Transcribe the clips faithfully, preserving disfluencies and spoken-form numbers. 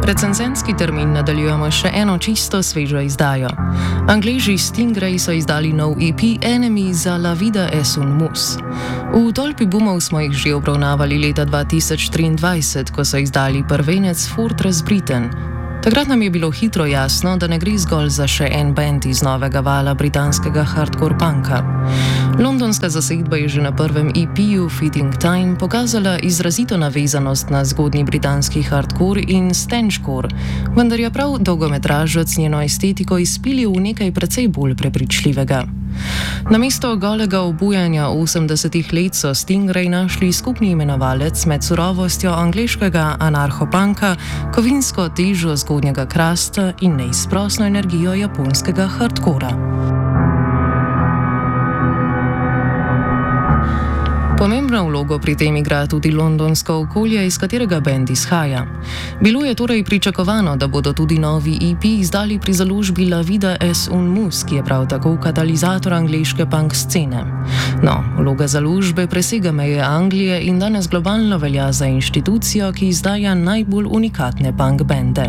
Recenzenski termin nadaljujemo še eno čisto svežo izdajo. Angleži Stingray so izdali nov E P Enemy za La Vida es un mus. V tolpi bumov smo jih že obravnavali leta dva tisoč triindvajset, ko so izdali prvenec Fortress Britain. Takrat nam je bilo hitro jasno, da ne gre zgolj za še en band iz novega vala britanskega hardcore punka. Londonska zasedba je že na prvem E P-ju Fitting Time pokazala izrazito navezanost na zgodnji britanski hardcore in stangecore, vendar je prav dolgometražec njeno estetiko izpilil v nekaj precej bolj prepričljivega. Namesto golega obujanja osemdesetih let so Stingray našli skupni imenovalec med surovostjo angleškega anarcho-punka, kovinsko težo zgodnjega krasta in neizprosno energijo japonskega hardcora. Pomembno vlogo pri tem igra tudi londonsko okolje, iz katerega bend izhaja. Bilo je torej pričakovano, da bodo tudi novi E P izdali pri založbi La Vida es un mus, ki je prav tako katalizator angleške punk scene. No, vloga založbe presega meje Anglije in danes globalno velja za inštitucijo, ki izdaja najbolj unikatne punk bende.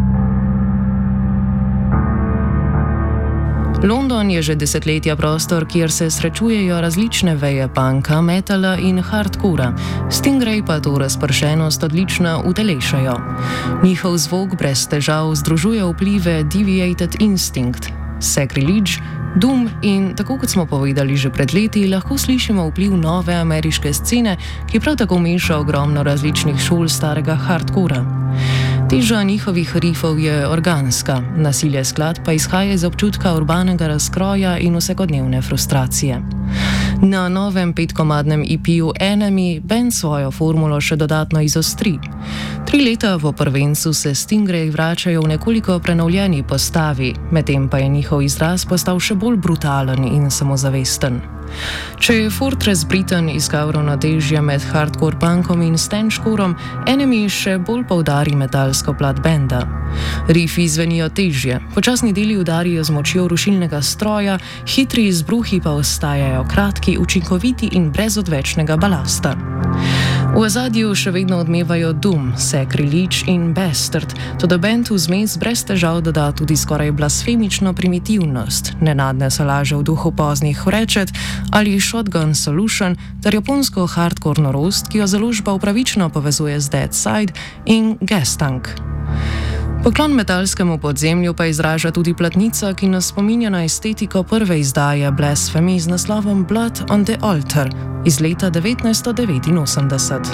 London je že desetletja prostor, kjer se srečujejo različne veje punka, metala in hardcora. Stingray pa to razpršenost odlično utelešajo. Njihov zvok brez težav združuje vplive Deviated Instinct, Sacrilege, Doom in, tako kot smo povedali že pred leti, lahko slišimo vpliv nove ameriške scene, ki prav tako meša ogromno različnih šol starega hardcora. Teža njihovih rifov je organska, nasilje skladb pa izhaja iz občutka urbanega razkroja in vsakodnevne frustracije. Na novem petkomadnem E P-ju Enemy band svojo formulo še dodatno izostri. Tri leta po prvencu se Stingray vračajo v nekoliko prenovljeni postavi, medtem pa je njihov izraz postal še bolj brutalen in samozavesten. Če je Fortress Britain iskal ravnotežje med hardcore punkom in stangecorom, Enemy še bolj poudari metalsko plat benda. Rifi zvenijo težje, počasni deli udarijo z močjo rušilnega stroja, hitri izbruhi pa ostajajo kratki, učinkoviti in brez odvečnega balasta. V ozadju še vedno odmevajo Doom, Sacrilege in Bastard, toda bend v zmes brez težav doda tudi skoraj blasfemično primitivnost, nenadne salaže v duhu poznih Ratchet ali Shotgun Solution ter japonsko hardcore norost, ki jo založba upravično povezuje z Dead Side in Gas Tank. Poklon metalskemu podzemlju pa izraža tudi platnica, ki nas spominja na estetiko prve izdaje Blasphemy z naslovom Blood on the Altar iz leta devetnajststo devetinosemdeset.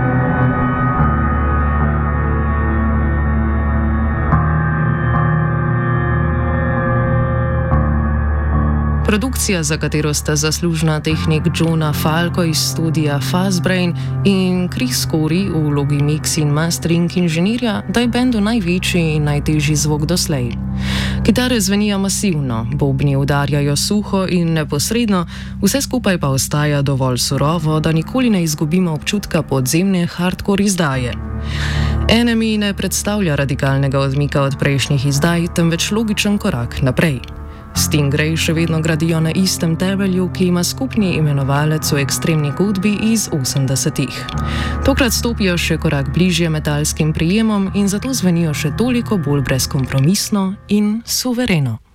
Produkcija, za katero sta zaslužna tehnik Johna Falco iz studija Fuzzbrain in Chris Corey v vlogi mix in mastering inženirja, daje bendu največji in najtežji zvok doslej. Kitare zvenijo masivno, bobni udarjajo suho in neposredno, vse skupaj pa ostaja dovolj surovo, da nikoli ne izgubimo občutka podzemne hardcore izdaje. Enemy ne predstavlja radikalnega odmika od prejšnjih izdaj, temveč logičen korak naprej. Stingray še vedno gradijo na istem temelju, ki ima skupni imenovalec v ekstremni godbi iz osemdesetih. Tokrat stopijo še korak bližje metalskim prijemom in zato zvenijo še toliko bolj brezkompromisno in suvereno.